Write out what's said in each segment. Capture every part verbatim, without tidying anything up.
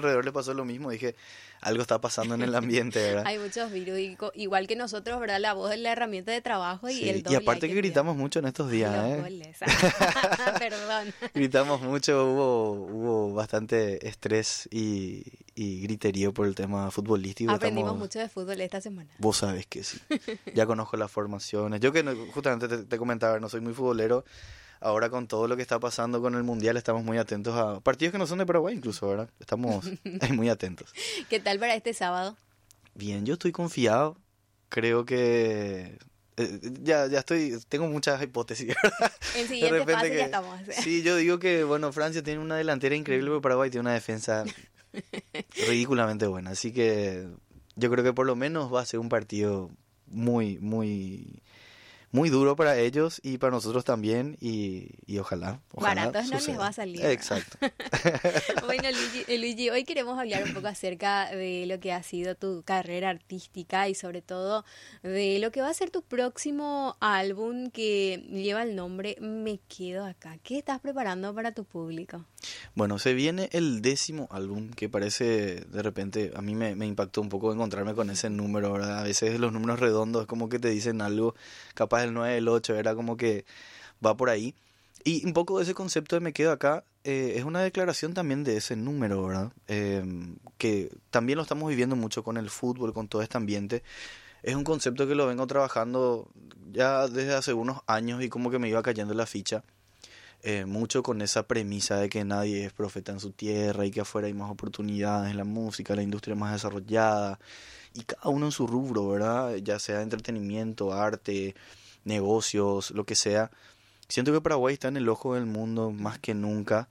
alrededor le pasó lo mismo. Dije, algo está pasando en el ambiente, ¿verdad? Hay muchos virus, y co- igual que nosotros, ¿verdad? La voz es la herramienta de trabajo y el Sí, y doble hay aparte que que cuidar. gritamos mucho en estos Ay, días, los ¿eh? goles. Perdón. Gritamos mucho, hubo, hubo bastante estrés y, y griterío por el tema futbolístico. Aprendimos Estamos, mucho de fútbol esta semana. vos sabés que sí. Ya conozco las formaciones. Yo que no- justamente te, te comentaba, no soy muy futbolero. Ahora con todo lo que está pasando con el Mundial estamos muy atentos a partidos que no son de Paraguay incluso, ¿verdad? Estamos ahí muy atentos. ¿Qué tal para este sábado? Bien, yo estoy confiado. Creo que eh, ya, ya estoy, tengo muchas hipótesis, ¿verdad? El De siguiente repente fase ya que estamos. sí, yo digo que bueno, Francia tiene una delantera increíble, pero Paraguay tiene una defensa ridículamente buena, así que yo creo que por lo menos va a ser un partido muy, muy, muy duro para ellos y para nosotros también y, y ojalá, ojalá Baratos no les suceda. va a salir, ¿verdad? Exacto. Bueno, Luigi, eh, Luigi, hoy queremos hablar un poco acerca de lo que ha sido tu carrera artística y sobre todo de lo que va a ser tu próximo álbum que lleva el nombre Me Quedo Acá. ¿Qué estás preparando para tu público? Bueno, se viene el décimo álbum que parece, de repente, a mí me, me impactó un poco encontrarme con ese número, ¿verdad? A veces los números redondos es como que te dicen algo, capaz el nueve, el ocho, era como que va por ahí. Y un poco de ese concepto de me quedo acá eh, es una declaración también de ese número, ¿verdad? Eh, que también lo estamos viviendo mucho con el fútbol, con todo este ambiente. Es un concepto que lo vengo trabajando ya desde hace unos años y como que me iba cayendo la ficha eh, mucho con esa premisa de que nadie es profeta en su tierra y que afuera hay más oportunidades en la música, la industria más desarrollada y cada uno en su rubro, ¿verdad? Ya sea entretenimiento, arte, negocios, lo que sea. Siento que Paraguay está en el ojo del mundo más que nunca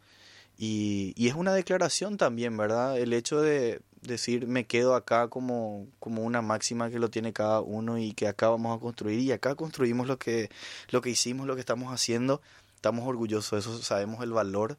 y, y es una declaración también, ¿verdad? El hecho de decir me quedo acá como, como una máxima que lo tiene cada uno y que acá vamos a construir y acá construimos lo que, lo que hicimos, lo que estamos haciendo. Estamos orgullosos de eso, sabemos el valor.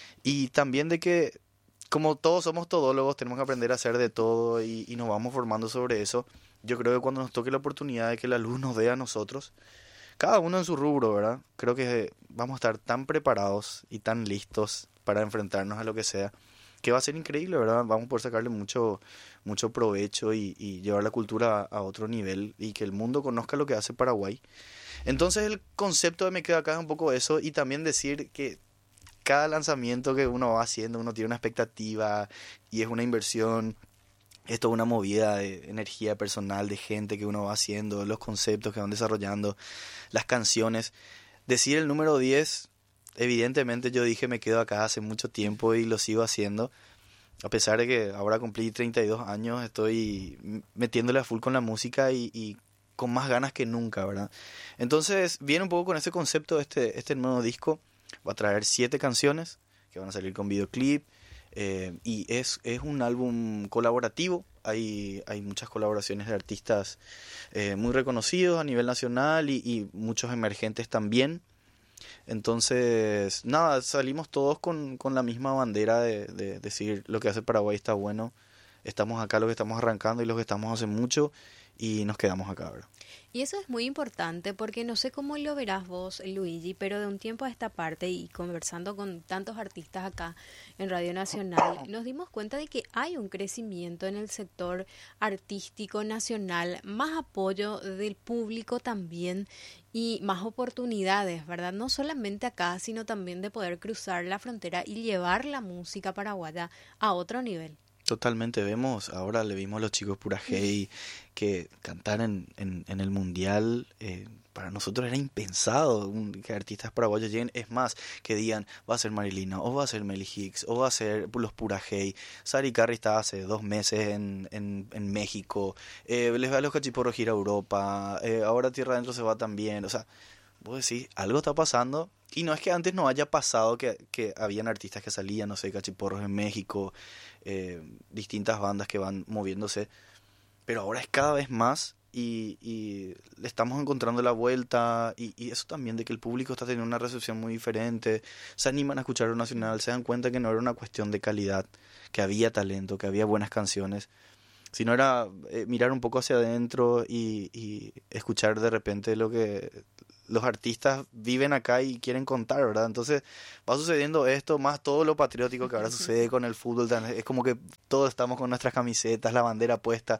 Y también de que, como todos somos todólogos, tenemos que aprender a hacer de todo y, y nos vamos formando sobre eso. Yo creo que cuando nos toque la oportunidad de que la luz nos dé a nosotros, cada uno en su rubro, ¿verdad? Creo que vamos a estar tan preparados y tan listos para enfrentarnos a lo que sea, que va a ser increíble, ¿verdad? Vamos a poder sacarle mucho, mucho provecho y, y llevar la cultura a, a otro nivel y que el mundo conozca lo que hace Paraguay. Entonces el concepto de me quedo acá es un poco eso y también decir que cada lanzamiento que uno va haciendo, uno tiene una expectativa y es una inversión, es toda una movida de energía personal, de gente que uno va haciendo, los conceptos que van desarrollando, las canciones. Decir el número diez, evidentemente yo dije me quedo acá hace mucho tiempo y lo sigo haciendo. A pesar de que ahora cumplí treinta y dos años, estoy metiéndole a full con la música y, y con más ganas que nunca, ¿verdad? Entonces viene un poco con ese concepto de este, este nuevo disco. Va a traer siete canciones que van a salir con videoclip. Eh, y es, es un álbum colaborativo. Hay, hay muchas colaboraciones de artistas eh, muy reconocidos a nivel nacional y, y muchos emergentes también. Entonces, nada, salimos todos con, con la misma bandera de, de decir lo que hace Paraguay está bueno. Estamos acá los que estamos arrancando y los que estamos hace mucho y nos quedamos acá, ¿verdad? Y eso es muy importante porque no sé cómo lo verás vos, Luigi, pero de un tiempo a esta parte y conversando con tantos artistas acá en Radio Nacional, nos dimos cuenta de que hay un crecimiento en el sector artístico nacional, más apoyo del público también y más oportunidades, ¿verdad? No solamente acá, sino también de poder cruzar la frontera y llevar la música paraguaya a otro nivel. Totalmente, vemos, ahora le vimos a los chicos Pura Hey que cantar en, en, en el mundial, eh, para nosotros era impensado un- que artistas paraguayos lleguen, es más, que digan, va a ser Marilina, o va a ser Meli Hicks, o va a ser los Pura Hey. Sari Carri estaba hace dos meses en, en, en México, eh, les va a los Cachiporros ir a Europa, eh, ahora Tierra Adentro se va también, o sea, vos decís, algo está pasando. Y no es que antes no haya pasado que, que habían artistas que salían, no sé, Cachiporros en México, eh, distintas bandas que van moviéndose, pero ahora es cada vez más y, y le estamos encontrando la vuelta y, y eso también de que el público está teniendo una recepción muy diferente, se animan a escuchar lo nacional, se dan cuenta que no era una cuestión de calidad, que había talento, que había buenas canciones, sino era eh, mirar un poco hacia adentro y, y escuchar de repente lo que los artistas viven acá y quieren contar, ¿verdad? Entonces va sucediendo esto, más todo lo patriótico que ahora sucede con el fútbol. Es como que todos estamos con nuestras camisetas, la bandera puesta.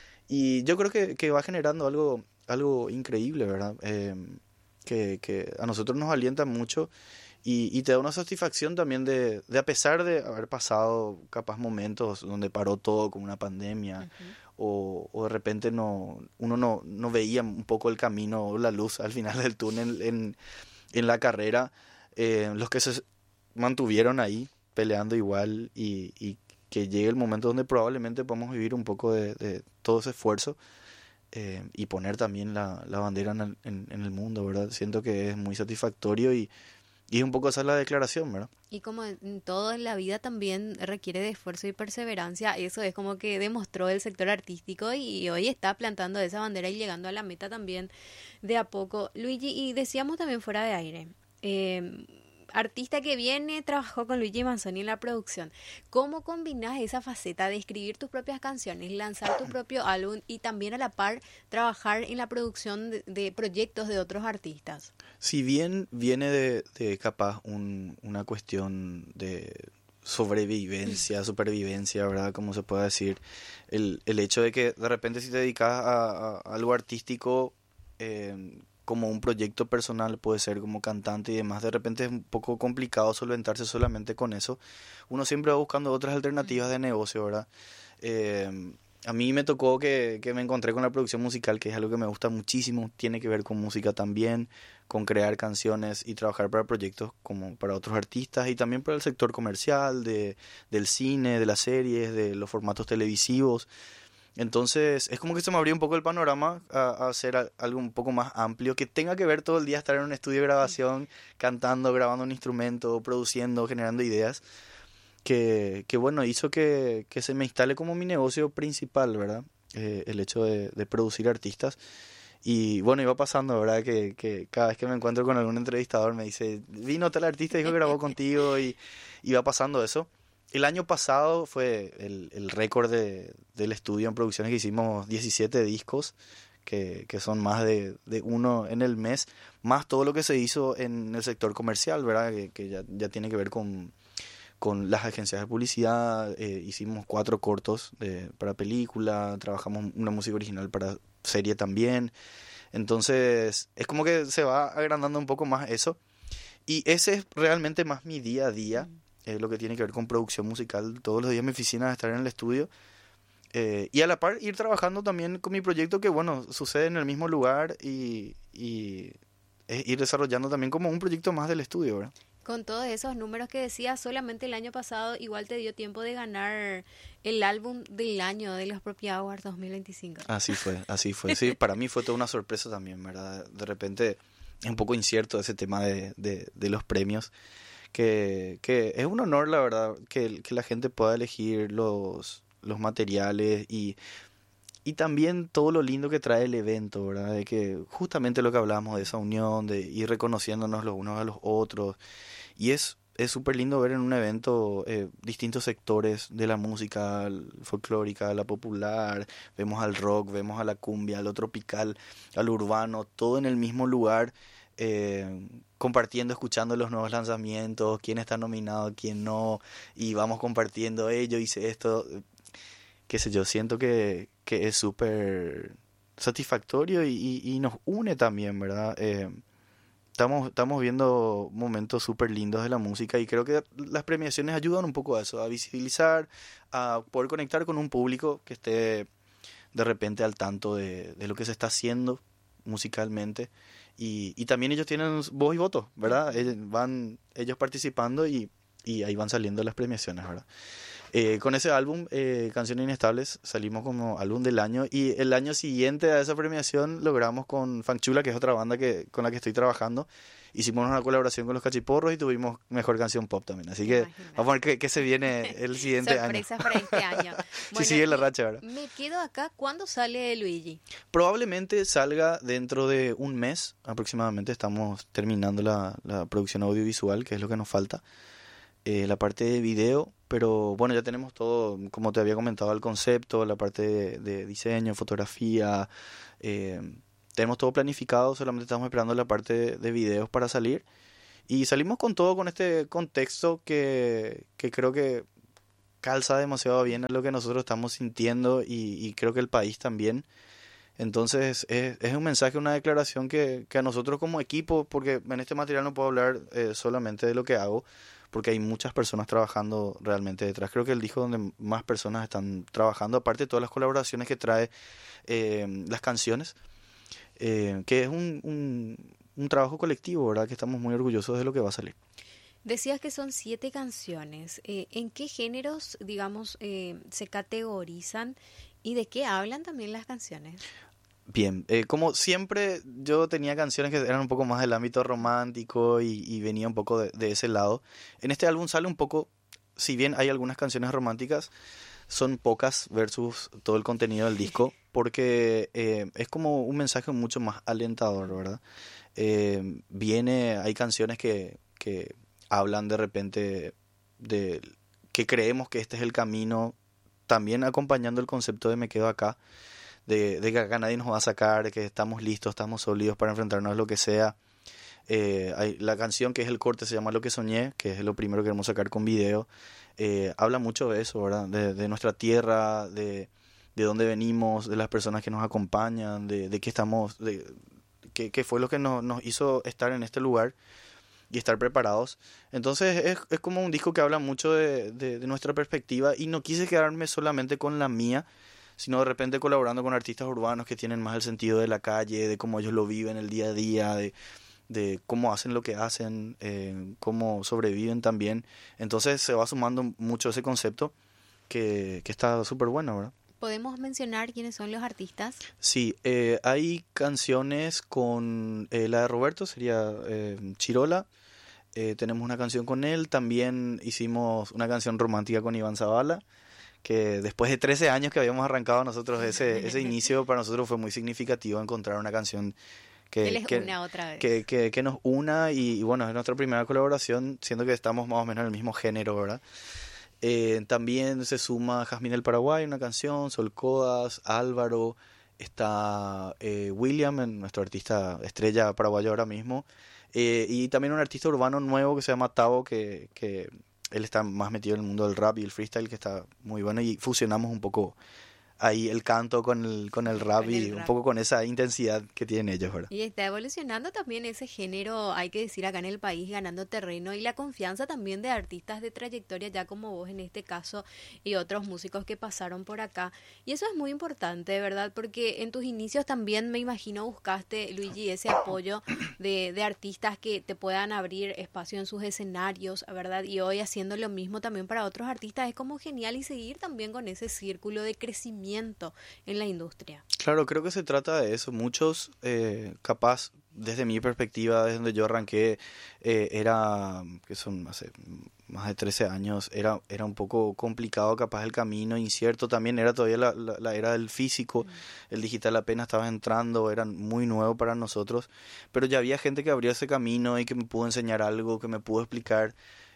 Y yo creo que, que va generando algo, algo increíble, ¿verdad? Eh, que, que a nosotros nos alienta mucho y, y te da una satisfacción también de, de, a pesar de haber pasado capaz momentos donde paró todo como una pandemia, uh-huh. o, o de repente no uno no, no veía un poco el camino o la luz al final del túnel en, en la carrera, eh, los que se mantuvieron ahí peleando igual y, y que llegue el momento donde probablemente podamos vivir un poco de, de todo ese esfuerzo, eh, y poner también la, la bandera en el, en, en el mundo, ¿verdad? Siento que es muy satisfactorio y, y un poco esa es la declaración, ¿verdad? Y como en todo en la vida también requiere de esfuerzo y perseverancia, eso es como que demostró el sector artístico y hoy está plantando esa bandera y llegando a la meta también de a poco. Luigi, y decíamos también fuera de aire, eh, artista que viene, trabajó con Luigi Manzoni en la producción. ¿Cómo combinas esa faceta de escribir tus propias canciones, lanzar tu propio álbum y también a la par trabajar en la producción de, de proyectos de otros artistas? Si bien viene de, de capaz un, una cuestión de sobrevivencia, supervivencia, ¿verdad? Como se puede decir, el, el hecho de que de repente si te dedicas a, a algo artístico, eh, como un proyecto personal, puede ser como cantante y demás, de repente es un poco complicado solventarse solamente con eso. Uno siempre va buscando otras alternativas de negocio, ¿verdad? Eh, a mí me tocó que, que me encontré con la producción musical, que es algo que me gusta muchísimo, tiene que ver con música también, con crear canciones y trabajar para proyectos como para otros artistas y también para el sector comercial, de, del cine, de las series, de los formatos televisivos. Entonces es como que se me abrió un poco el panorama a, a hacer algo un poco más amplio, que tenga que ver todo el día estar en un estudio de grabación, cantando, grabando un instrumento, produciendo, generando ideas, que, que bueno, hizo que, que se me instale como mi negocio principal, ¿verdad? Eh, el hecho de, de producir artistas. Y bueno, iba pasando, ¿verdad? Que, que cada vez que me encuentro con algún entrevistador me dice, vino tal artista, dijo que grabó contigo, y, y va pasando eso. El año pasado fue el, el récord de, del estudio en producciones, que hicimos diecisiete discos, que, que son más de, de uno en el mes, más todo lo que se hizo en el sector comercial, ¿verdad? Que, que ya, ya tiene que ver con, con las agencias de publicidad. Eh, hicimos cuatro cortos de, para película, trabajamos una música original para serie también. Entonces es como que se va agrandando un poco más eso. Y ese es realmente más mi día a día. Mm. Eh, lo que tiene que ver con producción musical. Todos los días en mi oficina, estar en el estudio, eh, y a la par ir trabajando también con mi proyecto, que bueno, sucede en el mismo lugar, y, y es ir desarrollando también como un proyecto más del estudio, ¿verdad? Con todos esos números que decías, solamente el año pasado igual te dio tiempo de ganar el álbum del año de los Propia Awards dos mil veinticinco. Así fue, así fue. Sí, para mí fue toda una sorpresa también, ¿verdad? De repente es un poco incierto ese tema de, de, de los premios. Que, que es un honor, la verdad, que, que la gente pueda elegir los, los materiales y, y también todo lo lindo que trae el evento, ¿verdad? De que justamente lo que hablábamos de esa unión, de ir reconociéndonos los unos a los otros. Y es es súper lindo ver en un evento eh, distintos sectores de la música folclórica, la popular, vemos al rock, vemos a la cumbia, a lo tropical, al urbano, todo en el mismo lugar. Eh, compartiendo, escuchando los nuevos lanzamientos, quién está nominado, quién no, y vamos compartiendo, eh, yo hice esto, qué sé yo, siento que, que es súper satisfactorio y, y, y nos une también, ¿verdad? Eh, estamos, estamos viendo momentos súper lindos de la música y creo que las premiaciones ayudan un poco a eso, a visibilizar, a poder conectar con un público que esté de repente al tanto de, de lo que se está haciendo musicalmente. Y, y también ellos tienen voz y voto, ¿verdad? Ellos van ellos participando y, y ahí van saliendo las premiaciones, ¿verdad? Eh, con ese álbum, eh, Canciones Inestables, salimos como álbum del año, y el año siguiente a esa premiación logramos con Fanchula, que es otra banda que con la que estoy trabajando, hicimos una colaboración con Los Cachiporros y tuvimos Mejor Canción Pop también. Así que Imagínate. Vamos a ver qué, qué se viene el siguiente Sorpresa año. Sorpresa para este año. Bueno, sí, sigue la racha, ¿verdad? Me quedo acá. ¿Cuándo sale Luigi? Probablemente salga dentro de un mes aproximadamente. Estamos terminando la, la producción audiovisual, que es lo que nos falta. Eh, la parte de video, pero bueno, ya tenemos todo, como te había comentado, el concepto, la parte de, de diseño, fotografía, eh, tenemos todo planificado, solamente estamos esperando la parte de, de videos para salir. Y salimos con todo, con este contexto que, que creo que calza demasiado bien a lo que nosotros estamos sintiendo y, y creo que el país también. Entonces es, es un mensaje, una declaración que, que a nosotros como equipo, porque en este material no puedo hablar eh, solamente de lo que hago, porque hay muchas personas trabajando realmente detrás. Creo que el disco donde más personas están trabajando, aparte de todas las colaboraciones que trae eh, las canciones, eh, que es un, un, un trabajo colectivo, ¿verdad? Que estamos muy orgullosos de lo que va a salir. Decías que son siete canciones. Eh, ¿En qué géneros, digamos, eh, se categorizan y de qué hablan también las canciones? Bien, eh, como siempre yo tenía canciones que eran un poco más del ámbito romántico y, y venía un poco de, de ese lado. En este álbum sale un poco, si bien hay algunas canciones románticas, son pocas versus todo el contenido del disco, porque eh, es como un mensaje mucho más alentador, ¿verdad? Eh, viene, hay canciones que, que hablan de repente de que creemos que este es el camino, también acompañando el concepto de me quedo acá. De, de que acá nadie nos va a sacar, de que estamos listos, estamos sólidos para enfrentarnos a lo que sea. Eh, hay, la canción que es el corte se llama Lo que soñé, que es lo primero que queremos sacar con video. Eh, habla mucho de eso, ¿verdad? De, de nuestra tierra, de, de dónde venimos, de las personas que nos acompañan, de, de qué estamos, de qué, qué fue lo que nos, nos hizo estar en este lugar y estar preparados. Entonces es, es como un disco que habla mucho de, de, de nuestra perspectiva y no quise quedarme solamente con la mía, sino de repente colaborando con artistas urbanos que tienen más el sentido de la calle, de cómo ellos lo viven el día a día, de, de cómo hacen lo que hacen, eh, cómo sobreviven también. Entonces se va sumando mucho ese concepto que, que está súper bueno, ¿verdad? ¿Podemos mencionar quiénes son los artistas? Sí, eh, hay canciones con eh, la de Roberto, sería eh, Chirola. Eh, tenemos una canción con él, también hicimos una canción romántica con Iván Zavala, que después de trece años que habíamos arrancado nosotros ese, ese inicio, para nosotros fue muy significativo encontrar una canción que, Que les que, una otra vez. que, que, que nos una y, y bueno, es nuestra primera colaboración, siendo que estamos más o menos en el mismo género, ¿verdad? Eh, también se suma Jazmín del Paraguay, una canción, Sol Codas, Álvaro, está eh, William, nuestro artista estrella paraguayo ahora mismo, eh, y también un artista urbano nuevo que se llama Tavo, que... que él está más metido en el mundo del rap y el freestyle, que está muy bueno, y fusionamos un poco ahí el canto con el, con el rap Con y el un rap. poco con esa intensidad que tienen ellos, ¿verdad? Y está evolucionando también ese género, hay que decir, acá en el país, ganando terreno y la confianza también de artistas de trayectoria, ya como vos en este caso, y otros músicos que pasaron por acá. Y eso es muy importante, ¿verdad? Porque en tus inicios también me imagino buscaste, Luigi, ese apoyo de, de artistas que te puedan abrir espacio en sus escenarios, ¿verdad? Y hoy haciendo lo mismo también para otros artistas es como genial y seguir también con ese círculo de crecimiento en la industria. Claro, creo que se trata de eso. Muchos, eh, capaz, desde mi perspectiva, desde donde yo arranqué, eh, era, que son hace más de trece años, era, era un poco complicado, capaz el camino, incierto. También era todavía la, la, la era del físico, mm. El digital apenas estaba entrando, era muy nuevo para nosotros. Pero ya había gente que abrió ese camino y que me pudo enseñar algo, que me pudo explicar.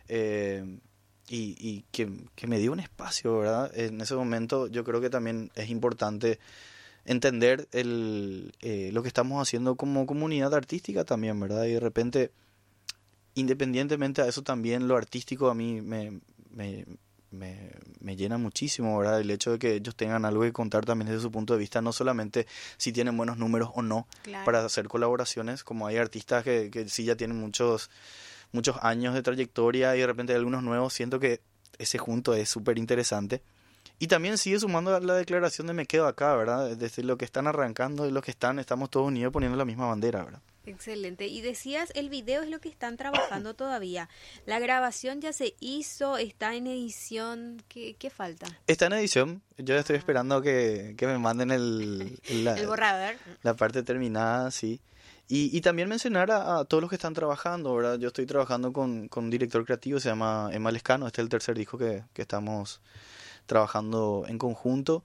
Eh, Y, y que, que me dio un espacio, ¿verdad? En ese momento yo creo que también es importante entender el, eh, lo que estamos haciendo como comunidad artística también, ¿verdad? Y de repente, independientemente a eso también, lo artístico a mí me, me, me, me llena muchísimo, ¿verdad? El hecho de que ellos tengan algo que contar también desde su punto de vista, no solamente si tienen buenos números o no, claro, para hacer colaboraciones, como hay artistas que, que sí ya tienen muchos... muchos años de trayectoria y de repente hay algunos nuevos, siento que ese junto es súper interesante. Y también sigue sumando la declaración de me quedo acá, ¿verdad? Desde lo que están arrancando y lo que están, estamos todos unidos poniendo la misma bandera, ¿verdad? Excelente. Y decías, el video es lo que están trabajando todavía. La grabación ya se hizo, está en edición. ¿Qué, qué falta? Está en edición. Yo estoy esperando que, que me manden el, la, el borrador. La parte terminada, sí. Y, y también mencionar a, a todos los que están trabajando, ¿verdad? Yo estoy trabajando con, con un director creativo, se llama Emma Lescano. Este es el tercer disco que, que estamos trabajando en conjunto.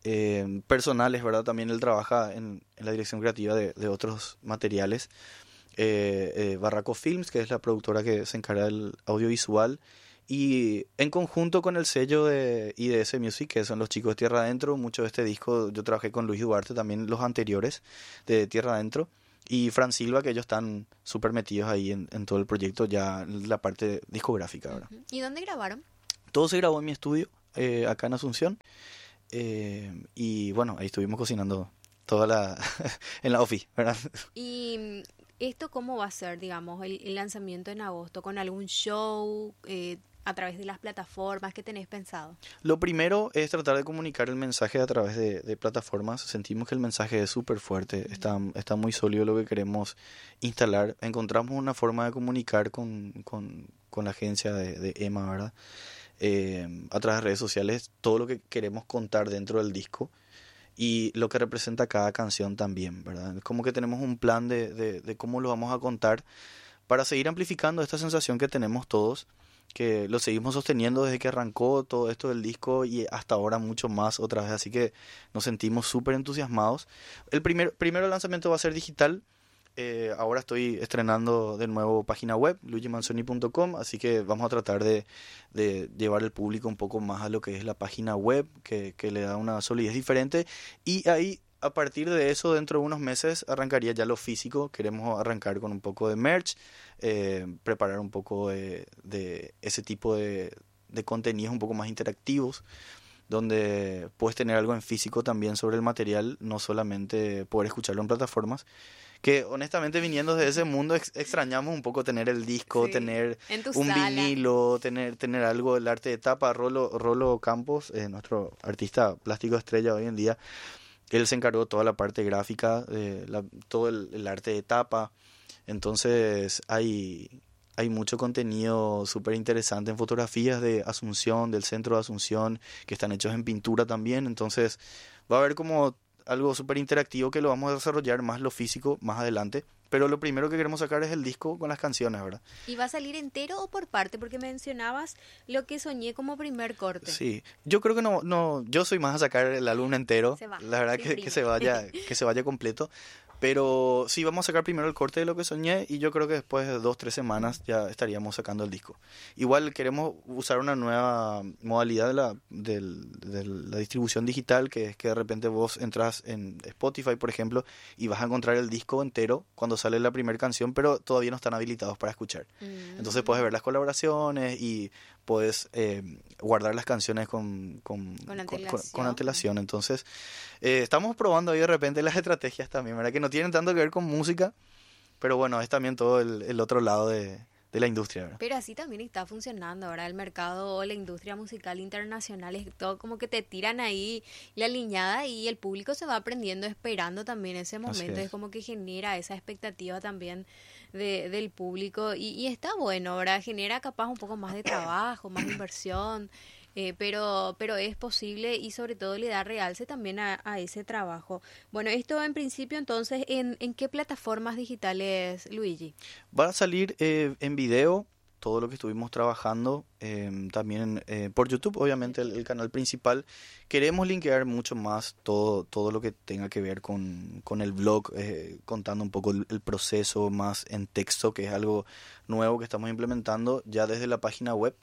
Eh, personales, ¿verdad? También él trabaja en, en la dirección creativa de, de otros materiales. Eh, eh, Barraco Films, que es la productora que se encarga del audiovisual. Y en conjunto con el sello de I D S Music, que son los chicos de Tierra Adentro, mucho de este disco yo trabajé con Luis Duarte, también los anteriores de Tierra Adentro, y Fran Silva, que ellos están súper metidos ahí en, en todo el proyecto, ya en la parte discográfica, ¿verdad? ¿Y dónde grabaron? Todo se grabó en mi estudio, eh, acá en Asunción, eh, y bueno, ahí estuvimos cocinando toda la en la ofi, ¿verdad? ¿Y esto cómo va a ser, digamos, el, el lanzamiento en agosto? ¿Con algún show eh, a través de las plataformas? ¿Qué tenés pensado? Lo primero es tratar de comunicar el mensaje a través de, de plataformas. Sentimos que el mensaje es súper fuerte, uh-huh. está, está muy sólido lo que queremos instalar. Encontramos una forma de comunicar con, con, con la agencia de, de Emma, ¿verdad? Eh, a través de redes sociales, todo lo que queremos contar dentro del disco y lo que representa cada canción también, ¿verdad? Como que tenemos un plan de, de, de cómo lo vamos a contar para seguir amplificando esta sensación que tenemos todos, que lo seguimos sosteniendo desde que arrancó todo esto del disco y hasta ahora mucho más otra vez, así que nos sentimos súper entusiasmados. El primer, primero lanzamiento va a ser digital. Eh, ahora estoy estrenando de nuevo página web, luigi manzoni punto com, así que vamos a tratar de, de llevar el público un poco más a lo que es la página web, que, que le da una solidez diferente, y ahí a partir de eso dentro de unos meses arrancaría ya lo físico. Queremos arrancar con un poco de merch, eh, preparar un poco de, de ese tipo de, de contenidos un poco más interactivos, donde puedes tener algo en físico también sobre el material, no solamente poder escucharlo en plataformas, que honestamente viniendo de ese mundo ex- extrañamos un poco tener el disco, Sí, tener un sala. vinilo, tener tener algo del arte de tapa. Rolo, Rolo Campos, eh, nuestro artista plástico estrella hoy en día, él se encargó toda la parte gráfica, de la, todo el, el arte de tapa, entonces hay... Hay mucho contenido súper interesante en fotografías de Asunción, del centro de Asunción, que están hechos en pintura también. Entonces va a haber como algo súper interactivo que lo vamos a desarrollar más lo físico más adelante. Pero lo primero que queremos sacar es el disco con las canciones, ¿verdad? ¿Y va a salir entero o por parte? Porque mencionabas lo que soñé como primer corte. Sí, yo creo que no, no, yo soy más a sacar el álbum entero. Se va, la verdad que, que se vaya, que se vaya completo. Pero sí, vamos a sacar primero el corte de lo que soñé y yo creo que después de dos, tres semanas ya estaríamos sacando el disco. Igual queremos usar una nueva modalidad de la, de, de la distribución digital, que es que de repente vos entras en Spotify, por ejemplo, y vas a encontrar el disco entero cuando sale la primera canción, pero todavía no están habilitados para escuchar. Mm. Entonces puedes ver las colaboraciones y puedes eh, guardar las canciones con, con, con, antelación. con, con antelación. Entonces eh, estamos probando ahí de repente las estrategias también, ¿verdad? Que no tienen tanto que ver con música, pero bueno, es también todo el, el otro lado de, de la industria, ¿verdad? Pero así también está funcionando ahora el mercado o la industria musical internacional, es todo como que te tiran ahí la liñada y el público se va aprendiendo, esperando también ese momento, es. es como que genera esa expectativa también de, del público y, y está bueno, ahora genera capaz un poco más de trabajo, más inversión. Eh, pero pero es posible y sobre todo le da realce también a, a ese trabajo. Bueno, esto en principio entonces, ¿en, en qué plataformas digitales, Luigi? Va a salir eh, en video todo lo que estuvimos trabajando, eh, también eh, por YouTube, obviamente el, el canal principal. Queremos linkear mucho más todo todo lo que tenga que ver con, con el blog, eh, contando un poco el, el proceso más en texto, que es algo nuevo que estamos implementando ya desde la página web.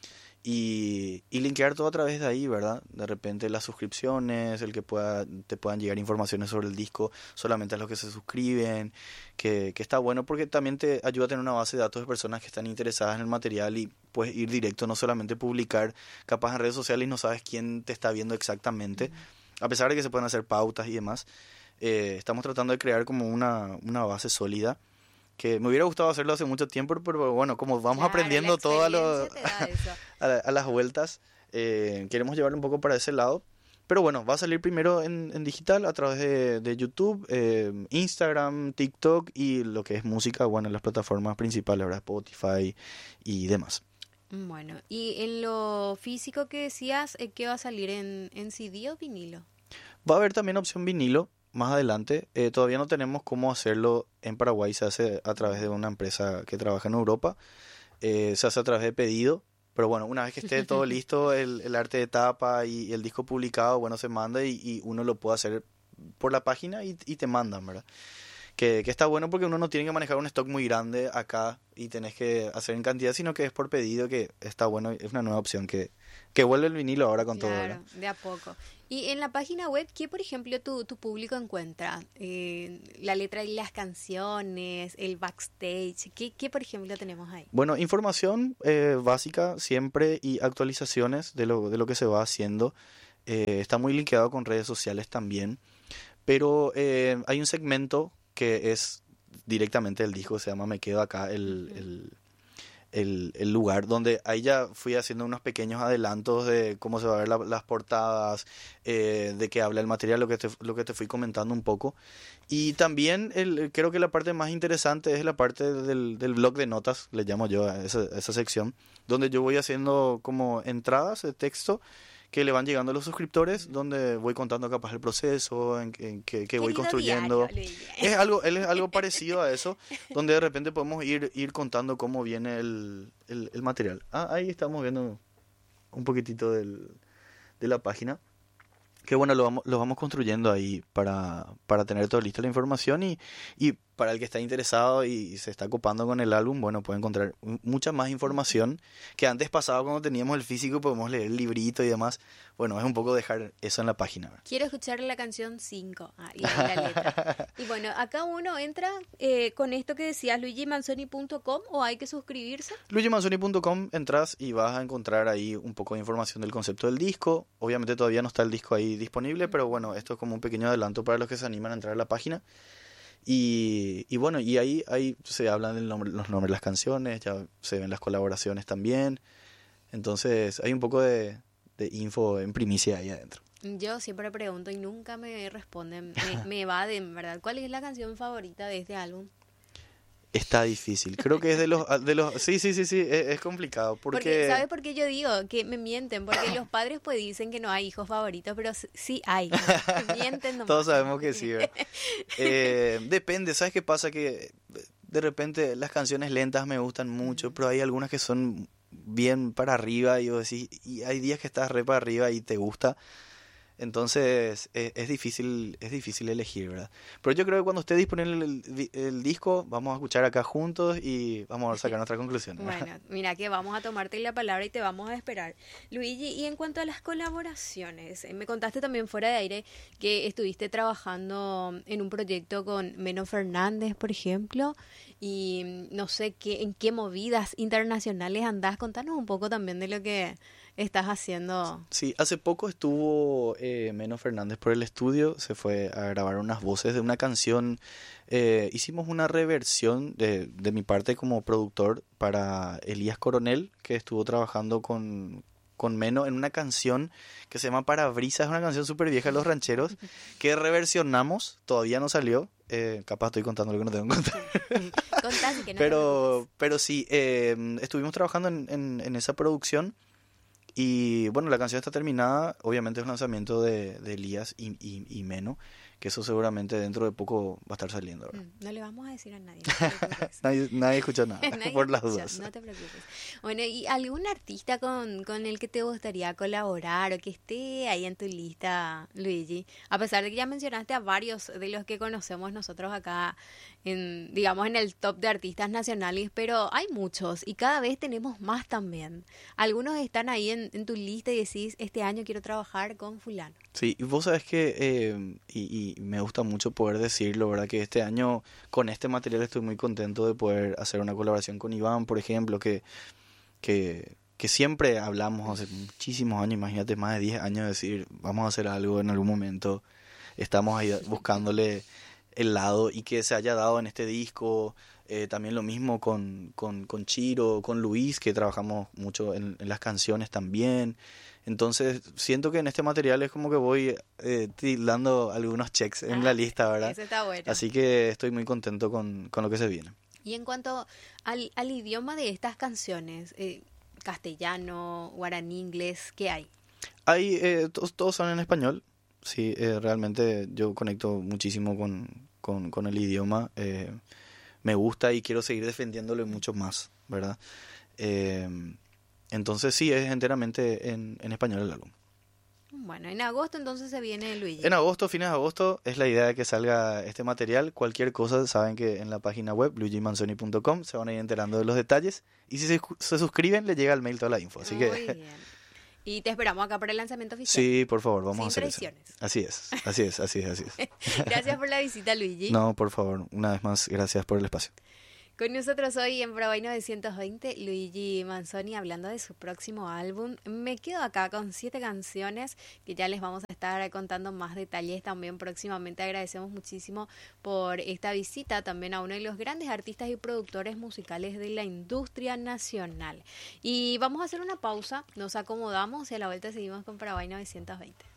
Y, y linkear todo a través de ahí, ¿verdad? De repente las suscripciones, el que pueda te puedan llegar informaciones sobre el disco solamente a los que se suscriben, que, que está bueno porque también te ayuda a tener una base de datos de personas que están interesadas en el material y puedes ir directo, no solamente publicar capaz en redes sociales y no sabes quién te está viendo exactamente, uh-huh. A pesar de que se pueden hacer pautas y demás. Eh, estamos tratando de crear como una, una base sólida, que me hubiera gustado hacerlo hace mucho tiempo, pero bueno, como vamos claro, aprendiendo todo a, lo, a, a las vueltas, eh, queremos llevarlo un poco para ese lado. Pero bueno, va a salir primero en, en digital a través de, de YouTube, eh, Instagram, TikTok y lo que es música, bueno, en las plataformas principales, ¿verdad? Spotify y demás. Bueno, y en lo físico que decías, ¿qué va a salir en, en C D o vinilo? Va a haber también opción vinilo. Más adelante, eh, todavía no tenemos cómo hacerlo en Paraguay, se hace a través de una empresa que trabaja en Europa, eh, se hace a través de pedido, pero bueno, una vez que esté todo listo, el, el arte de tapa y, y el disco publicado, bueno, se manda y, y uno lo puede hacer por la página y, y te mandan, ¿verdad? que, que está bueno porque uno no tiene que manejar un stock muy grande acá y tenés que hacer en cantidad, sino que es por pedido, que está bueno, es una nueva opción que, que vuelve el vinilo ahora con todo, Claro, ¿verdad? de a poco. Y en la página web, ¿qué, por ejemplo, tu, tu público encuentra? Eh, la letra y las canciones, el backstage. ¿Qué, qué, por ejemplo, tenemos ahí? Bueno, información eh, básica siempre y actualizaciones de lo, de lo que se va haciendo. Eh, está muy linkeado con redes sociales también, pero eh, hay un segmento que es directamente el disco, se llama Me Quedo Acá, el, Ujú. el, el, el lugar donde ahí ya fui haciendo unos pequeños adelantos de cómo se va a ver la- las portadas, eh, de qué habla el material, lo que te, lo que te fui comentando un poco. Y también el, creo que la parte más interesante es la parte del, del blog de notas, le llamo yo a esa, a esa sección, donde yo voy haciendo como entradas de texto que le van llegando a los suscriptores, donde voy contando capaz el proceso, en, en que, que voy Querido diario, construyendo. Luigi. Es algo, él es algo parecido a eso, donde de repente podemos ir, ir contando cómo viene el, el, el material. Ah, ahí estamos viendo un poquitito del, de la página. Que bueno, lo vamos, lo vamos construyendo ahí para, para tener todo listo la información y, y para el que está interesado y se está ocupando con el álbum, bueno, puede encontrar mu- mucha más información que antes pasaba cuando teníamos el físico, podemos leer el librito y demás. Bueno, es un poco dejar eso en la página, ¿verdad? Quiero escuchar la canción cinco. Ah, y ahí la letra. Y bueno, acá uno entra eh, con esto que decías, luigi manzoni punto com, o hay que suscribirse. luigi manzoni punto com, entras y vas a encontrar ahí un poco de información del concepto del disco. Obviamente todavía no está el disco ahí disponible, pero bueno, esto es como un pequeño adelanto para los que se animan a entrar a la página. Y, y bueno, y ahí, ahí se hablan del nombre, los nombres de las canciones, ya se ven las colaboraciones también. Entonces hay un poco de, de info en primicia ahí adentro. Yo siempre pregunto y nunca me responden, me, me evaden, ¿verdad? ¿Cuál es la canción favorita de este álbum? Está difícil. Creo que es de los... de los sí, sí, sí, sí, es, es complicado. Porque, Porque ¿sabes por qué yo digo que me mienten? Porque los padres pues dicen que no hay hijos favoritos, pero s- sí hay. Mienten nomás. todos sabemos que sí, ¿verdad? Eh, depende, ¿sabes qué pasa? Que de repente las canciones lentas me gustan mucho, pero hay algunas que son bien para arriba y, vos decís- y hay días que estás re para arriba y te gusta. Entonces es, es difícil, es difícil elegir, ¿verdad? Pero yo creo que cuando esté disponible el, di- el disco, vamos a escuchar acá juntos y vamos a sacar nuestras conclusiones, ¿verdad? Bueno, mira que vamos a tomarte la palabra y te vamos a esperar. Luigi, y en cuanto a las colaboraciones, eh, me contaste también fuera de aire que estuviste trabajando en un proyecto con Meno Fernández, por ejemplo, y mm, no sé qué, en qué movidas internacionales andás. Contanos un poco también de lo que estás haciendo. Sí, hace poco estuvo eh, Meno Fernández por el estudio, se fue a grabar unas voces de una canción. Eh, hicimos una reversión de, de mi parte como productor para Elías Coronel, que estuvo trabajando con, con Meno en una canción que se llama Parabrisas, es una canción súper vieja de Los Rancheros, que reversionamos, todavía no salió. Eh, capaz estoy contando lo que no tengo que contar. Contás y que no te preocupes. Pero, pero sí, eh, estuvimos trabajando en, en, en esa producción. Y bueno, la canción está terminada. Obviamente es un lanzamiento de, de Elías y, y, y Meno, que eso seguramente dentro de poco va a estar saliendo, ¿verdad? Mm, No le vamos a decir a nadie. No te preocupes. Nadie, nadie escucha nada, Nadie por las escucha, dudas. no te preocupes. Bueno, ¿y algún artista con, con el que te gustaría colaborar o que esté ahí en tu lista, Luigi? A pesar de que ya mencionaste a varios de los que conocemos nosotros acá, en, digamos, en el top de artistas nacionales, pero hay muchos y cada vez tenemos más también. Algunos están ahí en, en tu lista y decís, este año quiero trabajar con fulano. Sí, y vos sabes que, eh, y, y me gusta mucho poder decirlo, ¿verdad? Que este año con este material estoy muy contento de poder hacer una colaboración con Iván, por ejemplo, que, que, que siempre hablamos hace muchísimos años, imagínate, más de diez años, de decir, vamos a hacer algo en algún momento, estamos ahí buscándole el lado y que se haya dado en este disco. Eh, también lo mismo con, con, con Chiro, con Luis, que trabajamos mucho en, en las canciones también. Entonces, siento que en este material es como que voy eh, tildando algunos checks en la Ah, lista, ¿verdad? eso está bueno. Así que estoy muy contento con, con lo que se viene. Y en cuanto al, al idioma de estas canciones, eh, castellano, guaraní, inglés, ¿qué hay? Hay, eh, todos, todos son en español. Sí, eh, realmente yo conecto muchísimo con, con, con el idioma. Eh, me gusta y quiero seguir defendiéndolo mucho más, ¿verdad? Eh, entonces sí, es enteramente en, en español el álbum. Bueno, en agosto entonces se viene Luigi. En agosto, fines de agosto, es la idea de que salga este material. Cualquier cosa, saben que en la página web, luigi manzoni punto com, se van a ir enterando de los detalles. Y si se, se suscriben, les llega al mail toda la info. Así Muy que... bien. Y te esperamos acá para el lanzamiento oficial. Sí, por favor, vamos Sin a hacer eso. presiones. Así es, así es, así es, así es. Gracias por la visita, Luigi. No, por favor, una vez más, gracias por el espacio. Con nosotros hoy en Paraguay novecientos veinte, Luigi Manzoni hablando de su próximo álbum. Me quedo acá con siete canciones que ya les vamos a estar contando más detalles también próximamente. Agradecemos muchísimo por esta visita también a uno de los grandes artistas y productores musicales de la industria nacional. Y vamos a hacer una pausa, nos acomodamos y a la vuelta seguimos con Paraguay novecientos veinte.